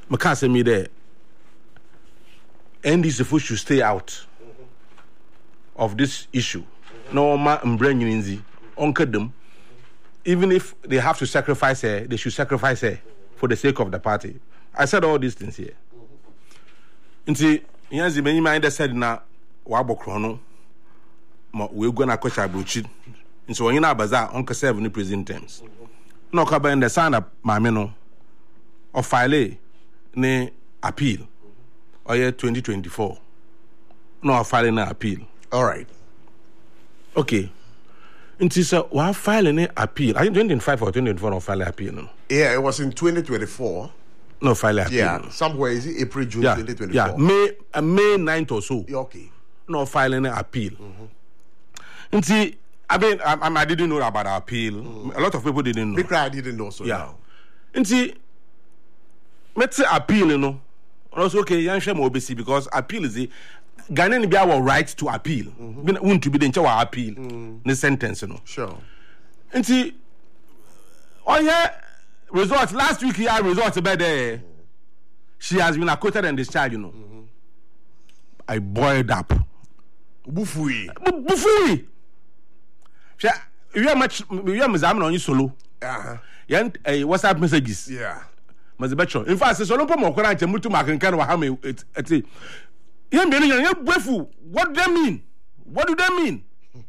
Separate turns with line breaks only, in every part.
Makasa me there. NDC should stay out of this issue. No man bringing in the uncle them. Even if they have to sacrifice her, they should sacrifice her for the sake of the party. I said all these things here. Nti yanzi many mind said na wabo chrono. We're gonna question Abruchi. And so when you know bazaar uncle 7 prison terms. No cover in the sign up mameno or file ne appeal or year 2024. No filing an appeal.
All right.
Okay. It is a filing an appeal. Are you 2025 or 2024 or file appeal? No?
Yeah, it was in 2024.
No file appeal.
Yeah, somewhere is it April, June 2024.
Yeah, May 9th or so.
Yeah, okay.
No filing an appeal. And see, I mean, I didn't know about the appeal. A lot of people didn't know.
Because I didn't know so now.
And see, let's say appeal, you know. Also, okay, young shame OBC because appeal is the Ghanaian be our right to appeal. Want to be the entire appeal. The sentence, you know.
Sure.
And see, oh yeah, results last week here results about there. She has been acquitted and discharged, you know. I boiled up.
Bufui.
We are Mazam on you solo. Yan a WhatsApp messages.
Yeah.
Mazabecho. In fact, solo pomo kwana che mutu makankan wa ha me eti. Yan be yan bufu. What do they mean? What do they mean?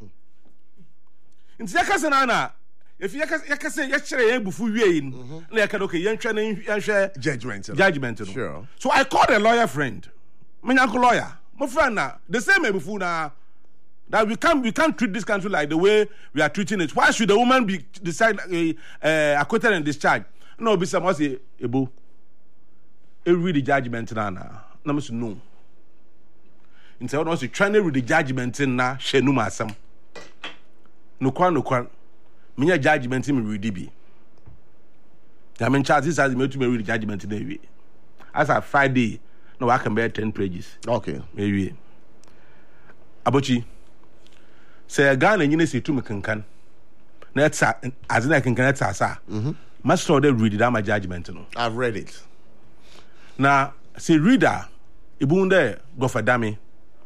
Nti yakase na if yakase yakire yan bufu wie yin. Na yakade okay yan hwe na yan hwe judgment no.
Sure.
So I called a lawyer friend. Me nyanko lawyer. My friend na the same bufu na that we can't treat this country like the way we are treating it. Why should the woman be decided acquitted and discharged? No, be someone say ebo. Read the judgment na. Na me no. Instead of us trying to read the judgment na shenu masam. No kwan. Me judgment me read bi. I mean charges has me to read the judgment na we. As a Friday, no I can bear 10 pages.
Okay.
Maybe. Abochi say Ghana nyine say to me kankan na etsa azina kankan etsa sa master dey read that my judgment no.
I've read it.
Na say reader ibunde go for dami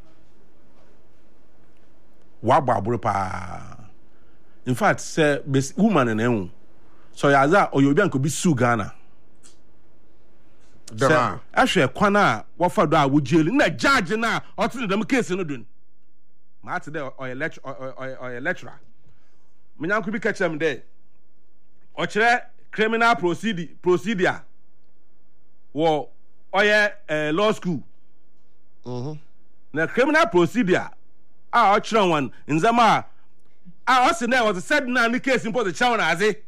wa babure pa. In fact say woman na ehun so ya za oyobi anko bi su Ghana
Dama
ahwe kwana wo fa do a wo jeli na judge na otu dem case no dun Matt there or a lecturer. Minyanku bi catch there. Or criminal procedure. Wo law school. Na criminal procedure. One in Zama. Also there was a said na the case in the chow na aze.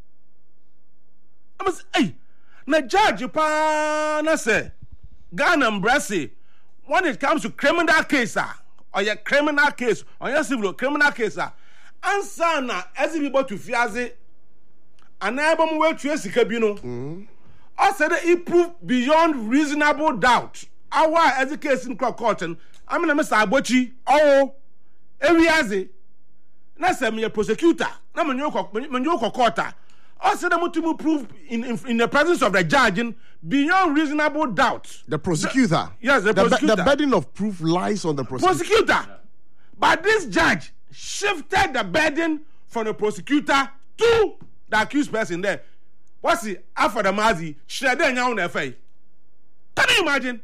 I must na judge pa na say Ghana embrace when it comes to criminal case or your criminal case, or your civil criminal case, answer na everybody to fiaze, and I am well to Sikabino. I said it proved beyond reasonable doubt. Our education cotton, I mean, Mr. Abochi, Eviaze, Nasa me a prosecutor, Namanoko Kota. I said I'm to prove in the presence of the judge beyond reasonable doubt.
The prosecutor.
Yes, the prosecutor.
The burden of proof lies on the prosecutor.
But this judge shifted the burden from the prosecutor to the accused person there. What's it? After the Mazi, Shredder now on the FA. Can you imagine?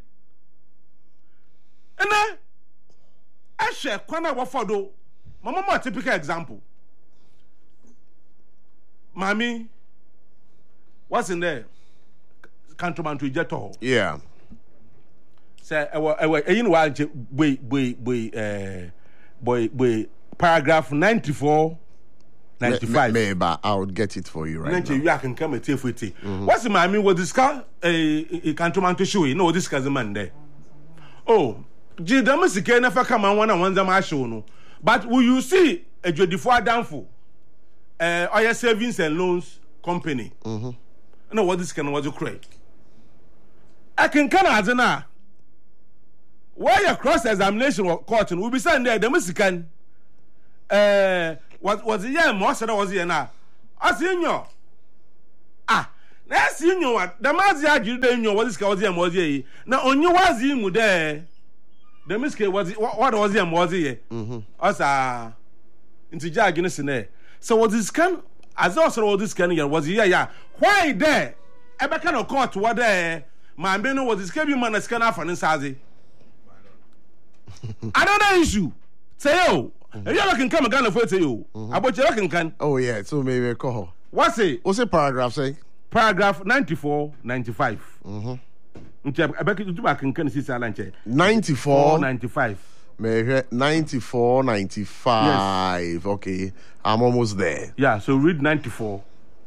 And then, I share Kwana Wafado. My mama, typical example. Mami, what's in there? Countryman to Jeto.
Yeah.
Say, boy, paragraph 94, 95.
Maybe I'll get it for you right now.
I can come and take it. What's the Mami? What discuss a countryman to show you? No, this is a man there. Oh, Jidamusika never come on one them show no. But will you see a Jodifua downfall? Oil savings and loans company. No, what this can was a crate. I can as now. Why your cross examination court will be sent there, the Mexican. What was the year most was here now? I seen you. That's you know what the Mazia you don't know what is called him was ye. Now on you was him there. The miske was what was him was ye. Us into Jaginus in there. So what this can as also all this can was yeah. Why there? Ever kind of court what there? My beno was this cabin man as can have an insazi. Another issue. Say you can come again and say you. About you can.
Oh yeah, so maybe call.
What's it
Paragraph say?
Paragraph 94, 95. I back to back in Kennedy Silent
94,
95.
94, 95. Yes. Okay, I'm almost there.
Yeah, so read 94.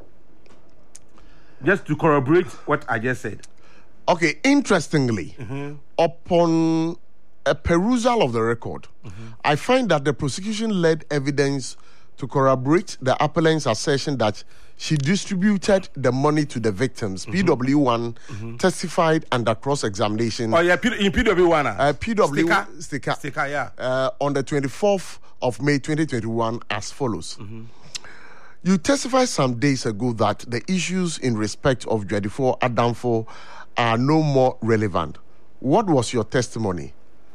Just to corroborate what I just said.
Okay, interestingly, upon a perusal of the record, I find that the prosecution led evidence to corroborate the appellant's assertion that she distributed the money to the victims. PW1 testified under cross-examination.
Oh, yeah, in PW1.
PW sticker,
yeah.
On the 24th of May 2021 as follows. You testified some days ago that the issues in respect of Dwadifo Adamfo are no more relevant. What was your testimony?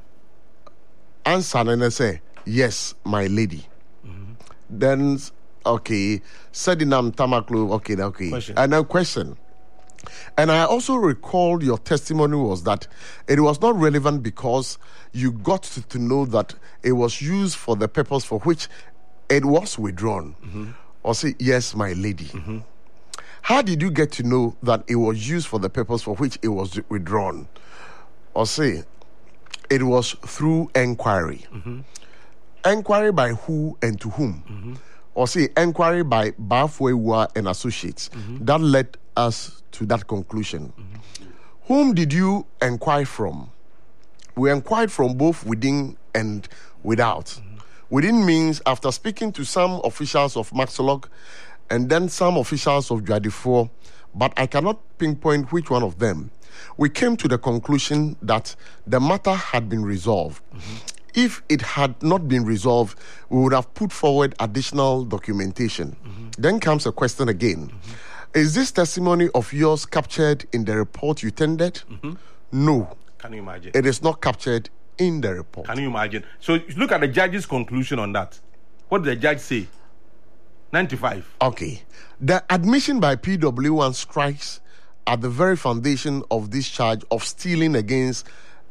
Answer and say, yes, my lady. Then, okay, Sedinam Tamaklu, okay.
Question.
And then question. And I also recall your testimony was that it was not relevant because you got to know that it was used for the purpose for which it was withdrawn. Or say, yes, my lady. How did you get to know that it was used for the purpose for which it was withdrawn? Or say, it was through inquiry. Inquiry by who and to whom? Or say, inquiry by Bafwewa and Associates. That led us to that conclusion. Whom did you inquire from? We inquired from both within and without. Within means after speaking to some officials of Maxolog and then some officials of Dwadifo, but I cannot pinpoint which one of them. We came to the conclusion that the matter had been resolved. If it had not been resolved, we would have put forward additional documentation. Then comes a question again. Is this testimony of yours captured in the report you tendered? No.
Can you imagine?
It is not captured in the report.
Can you imagine? So look at the judge's conclusion on that. What did the judge say? 95.
Okay. The admission by PW1 strikes at the very foundation of this charge of stealing against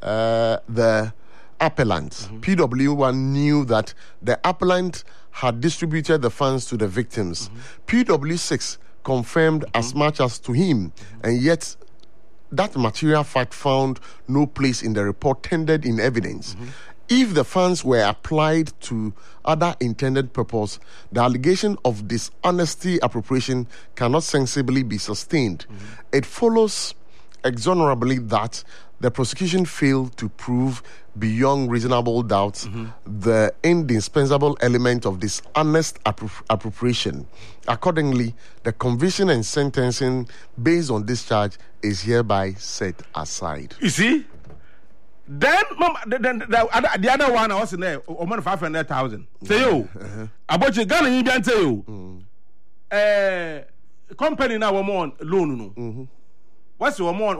the appellant. PW1 knew that the appellant had distributed the funds to the victims. PW6 confirmed as much as to him, and yet that material fact found no place in the report tendered in evidence. If the funds were applied to other intended purpose, the allegation of dishonesty appropriation cannot sensibly be sustained. It follows exonerably that the prosecution failed to prove beyond reasonable doubt the indispensable element of dishonest appropriation. Accordingly, the conviction and sentencing based on this charge is hereby set aside.
You see? Then the other one I was in there, almost 500,000. Say you, about your gun and you can't say you. Company now on loan. What's your more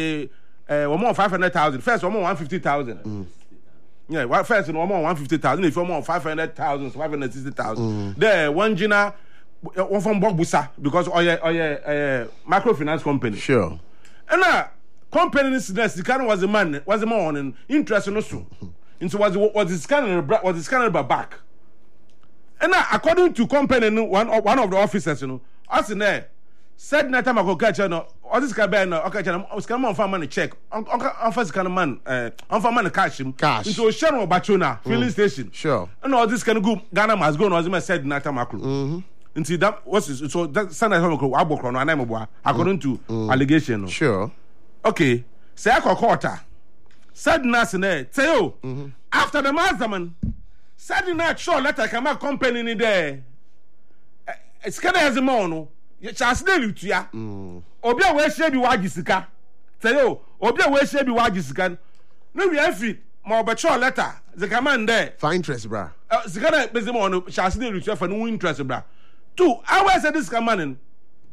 500,000? First, one more 150,000. Yeah, first one more 150,000. If you're more 500,000, 560,000. There, one Gina, one from Bogbusa because microfinance company.
Sure.
And company is the kind was the man was the more on interest also. Into was the scanner back. And according to company one of the officers, us in there said na time I go catch no all this can be no okay scan man for money check on first kind of man on for money cash into share no bachona filling station.
Sure.
And all this can go Ghana must go no as me said na time akro. Into that was so that send time akro abokro no anam according to allegation.
Sure.
Okay, say I quarter. Said Nasine, tell you, after the masterman, said not sure letter come out company in there. It's kind of as a mono, you chance to ya. Obia, where she be Wajisika? Tell you, Obia, where she be Wajisikan? No, we have it, more but sure letter, the command there.
For interest, bra.
The kind of Bezimono, chance to for no interest, bra. 2 hours at this command.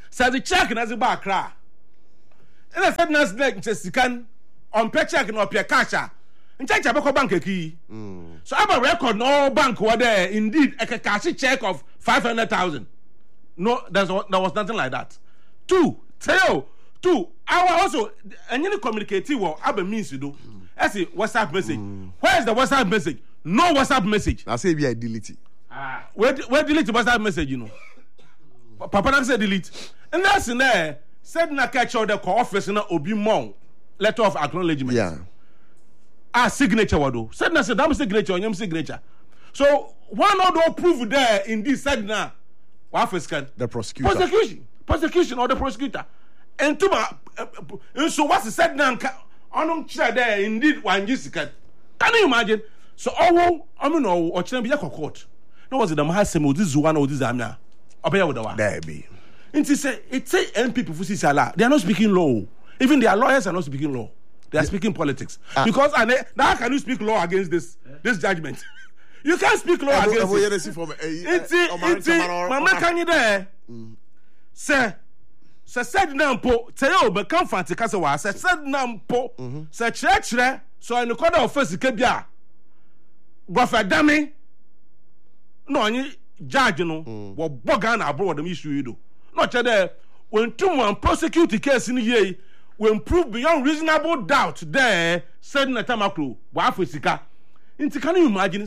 Said the check na ziba akra. And I said nas like Jessican on pay check no pay cash. In check Jabako bank key. So I have a record no bank were there indeed a cash check of 500,000. No, there was nothing like that. Two, I also and you communicate what other means you do. I say WhatsApp message. Where is the WhatsApp message? No WhatsApp message.
I say I delete it.
Where delete the WhatsApp message, you know? Papa said delete. And that's in there. Said na catch out the office na obi mon letter of acknowledgement.
Yeah.
Signature wado. Said na said I'm signature on your signature. So why not do prove there in this said na office can
the prosecutor.
Prosecution or the prosecutor. And to and so what's the said na on chair there indeed one Jessica. Can you imagine? So I mean or be court. No was it the Mahasem this one or this amia. Obey with the one.
There be.
It's say MPP for Sisala. They are not speaking law. Even their lawyers are not speaking law. They are speaking politics. Because now can you speak law against this judgment? You can't speak law against it. Mama can you there? Say said nampo. Say oh, but come fancy kasawa. Say said nampo. Say chre. So in the corner of first kebia. Gofa dami. No, any judge no. What bogan abroad the issue you do. Not there when two one prosecute the case in the year when prove beyond reasonable doubt there said na tamaklo wa afisika. Can you imagine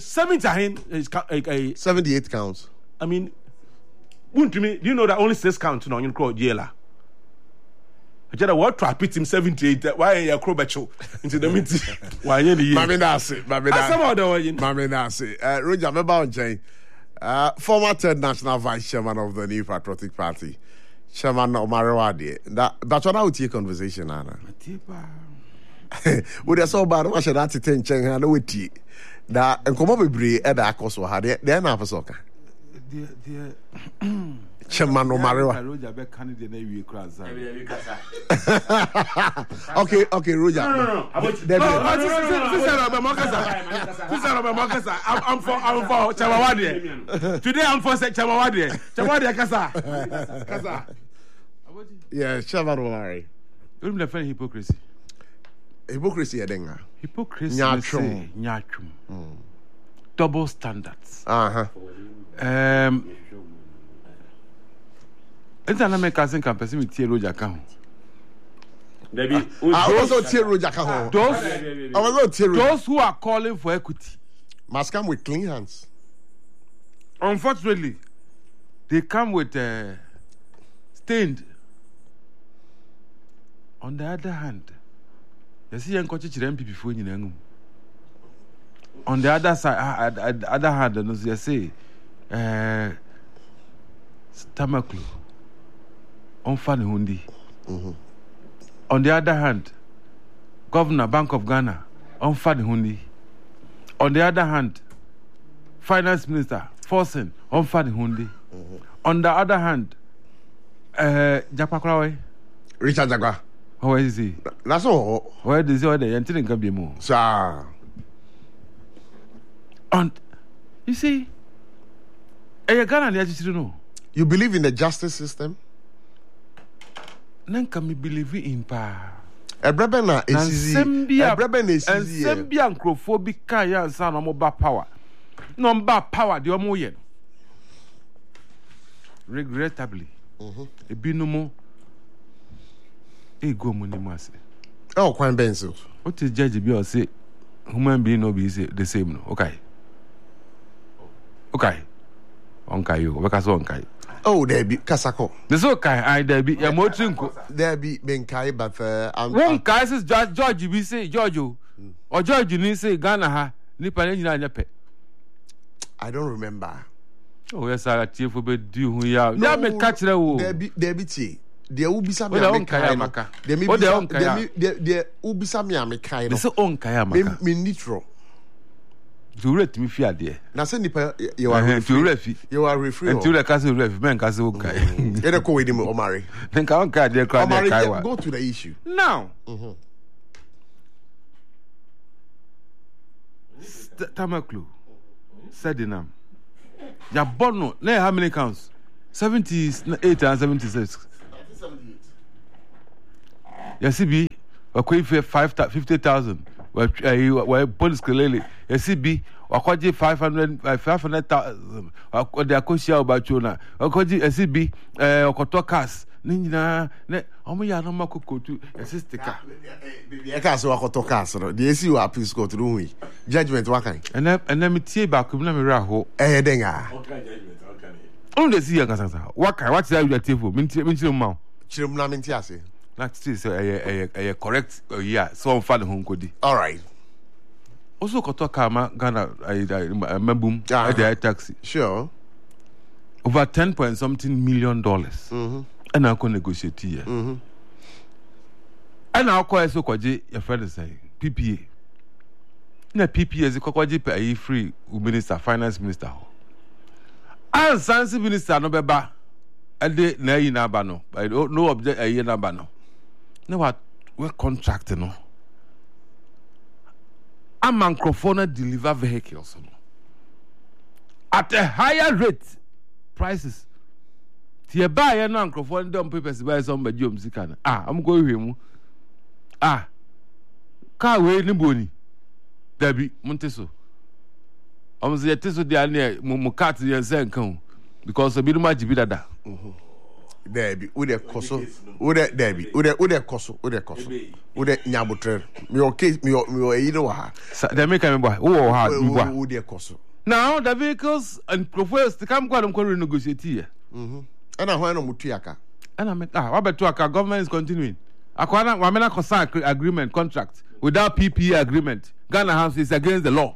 78 counts?
I mean, do you know that only 6 counts now in court jail? I just what try pit him 78. Why you crobacho into the meeting? Why you the
Mami nasi. Roger, me ba onchen. Former third national vice chairman of the New Patriotic Party, Chairman Omar Wade. That's what I would take conversation, Anna. Would you so bad? What should I take cheng and with you? That and come up with Brie at the Acoso had it. Then I was okay. Chairman Omar Okay, Roger.
No. I'm for Chamawadi. Today I'm for Chamawadi. Chamawadi Kasa.
Yeah, Chairman Omar.
You defend hypocrisy.
Hypocrisy, Edenga.
Hypocrisy. Nyachum. Double standards. It's an American campus with Thierry Roger.
I also Thierry Roger. Those
who are calling for equity
must come with clean hands.
Unfortunately, they come with stained. On the other hand, you see, young coaches MPP before you know. On the other side, other hand, you say, Tamaklu, on Fanny Hundi. On the other hand, Governor Bank of Ghana, on Fanny Hundi. On the other hand, Finance Minister Forsen, on Fanny Hundi. On the other hand, Japakrawe.
Richard Jagwa.
How is he?
That's all.
Where is he? Until can be more.
Sir.
And you see, Ghana, know.
You believe in the justice system?
Nanka me believe in power.
Ebrebena is easy. Ebrebena is easy.
And Sembia and Crofobika ya son of mobile power. No bad power, the Omoyen. Regrettably, a binomo. Go money.
Oh, quite benzo.
What is Judge Bill say? Human being no be the same. Okay. Onkai you, because Onkai.
Oh, there be Kasako.
There's okay, there be a motinko.
There be Benkai, but
one guy says George, we say Giorgio, or George, you say Ghana ha, Nipanina Nepe.
I don't remember.
Oh, yes, I tear for bed do who ya. Now me catch the wool.
There be tea. There will be some
Kayamaka. There may be
there will be some Yamaka.
There's own Kayamaka.
Minitro.
To let me fear, dear.
Now, send you are referee. You are referee.
Until the castle ref, man, castle.
Get a call with him, Omari.
Then can't carry their crowd.
Go to the issue.
Now, Tamaklu said in them. Ya bono, how many counts? 78 and 76.
see be wakoi 50,000 wa police kelele you see be wakoji 500,000 wakode akoshia obachona wakoji you see be okoto cars ninjina ne omo ya no makokotu esistika
e ka so wakoto cars no the esi wa appeal court no wi judgment wakan
and me tie ba ko na me raho
denga
on the see yakasa wakan what say you tie for me tie ma
chirem na me tie ase
na tie say correct yeah so on fa ne ho nkodi
all right
also koto car ma Ghana mabum the taxi
sure
over 10 point something million dollars and I can negotiate here. And I call so kwaji your friend say PPA. Na PPA is kwaji pay free minister finance minister. And science minister no beba. Ade na yi na ba no. I don't no object ayi na ba no. Na what we contract no. A microphone deliver vehicles no. At a higher rate prices. Tie ba ye no ankrofo ndom papers ba so mba jom sika na am go hwemu ka we ni boni dabi munteso omze yeteso dia ne mu cat ye sen kan because obi no magibi dada
dabi wo de koso wo de dabi wo de koso nyabotre me okay me eyi no ha
da make me boy wo ha
wo de koso
now the vehicles and proposed to come go renegotiate here
and I want to mutuaka.
And I mean, what about government is continuing. Akwana wamena consign agreement contract without PPA agreement. Ghana House is against the law.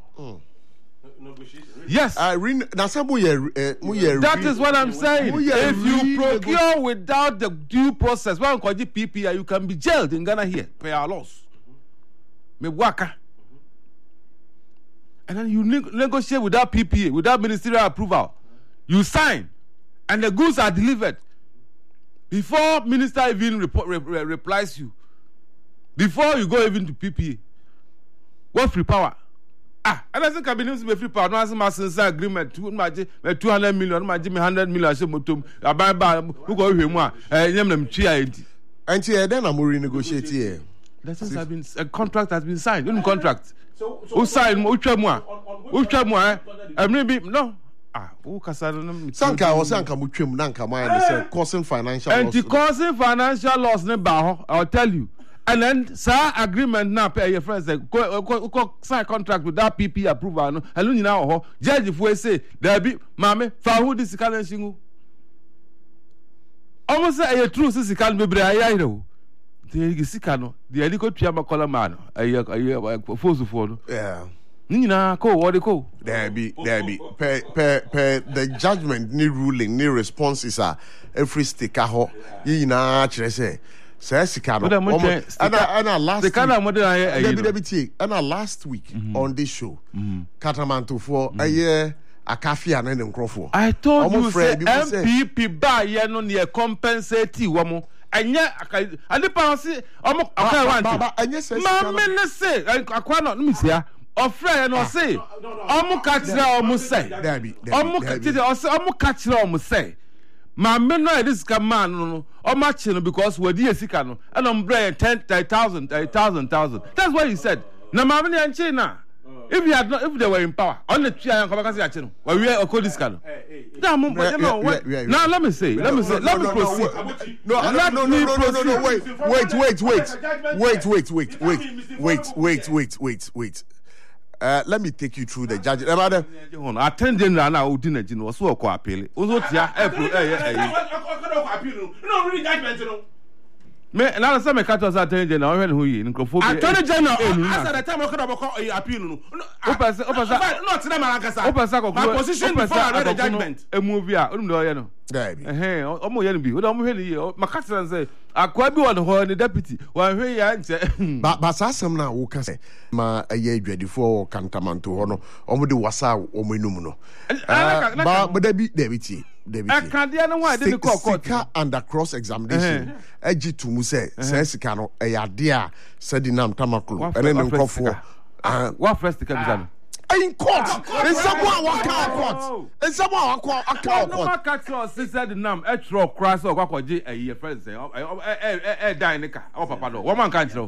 Yes.
That
is what I'm saying. If you procure without the due process, one called PPA, you can be jailed in Ghana here. Pay our loss. Me waka. And then you negotiate without PPA, without ministerial approval. You sign. And the goods are delivered before minister even replies you. Before you go even to PPA. What free power? And I think cabinet be free power. No as mass agreement 200 million, 100 million. Who go here more?
And then I'm renegotiate here.
That has been a contract has been signed. One contract. Who signed? Who maybe no.
Sanka was Sanka Muchim Nanka, my causing financial
and
loss.
the causing financial loss, I'll tell you. And then, sir, agreement now pay your friends sign contract without PP approval. No, and now, judge if we say there be mammy, for who this can shingu. Almost a true sissy can be brayano. The Sikano, the Elico Chiama Colamano, a Fosu. Yeah. Nina ko what they call
there be per the judgment ni ruling ni responses are every sticker ho yi na kire say sika no and last week on this show Katamanto for Akafia na nkrofo
I told you say MPP ba ye no ne compensate wo mo enye adipa se omo akai want ma me ne say akwa no me sia ofre no say omo ka kire omo say omo ka kire omo say ma me no this man no omo chi no because we dey sika no and on bring 10,000 that's what he said na ma me nche na if they were in power on the tree and come back and say no we are call this kind now let me proceed
wait let me take you through the judge
attend general now udina jino so ko appeal ozo tia
no really judgment no
me na say me cat was attend general when who yi nkrofo be
attend general as the time we appeal no
opasa
not na malankasa
opasa ko
my position before I read the judgment
e move ya onum do ye no omo ye no bi odo omo hwe ni ye makasa say akwa bi won ho ni deputy wan hwe ya nche
ba sasem na wo ka say ma aye adwadifo Kantamanto ho no omo de wasa omo enum no ba David tie
akade no why dey call court
under cross examination agi to mu say sika no e yade a sadi nam tamaklo ene nkrofo
what first sika bi
In court. In someone walk out court. In someone walk out court.
No one catch us. Sister the name. Cross or kwakoji. Friends say. Dinika. Oh papa do. One man can't.